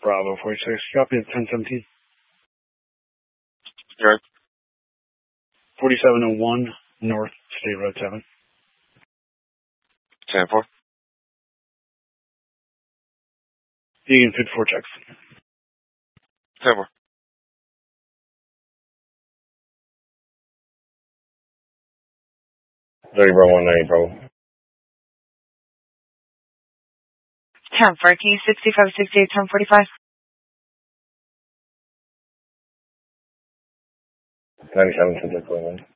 Bravo 46. Copy of 1017. Right. 4701 North State Road 7. 10-4. Egan 54 checks. 10-4. Dirty Bro 190, bro. 10-4, can you 65, 68, 1045? 97, 2,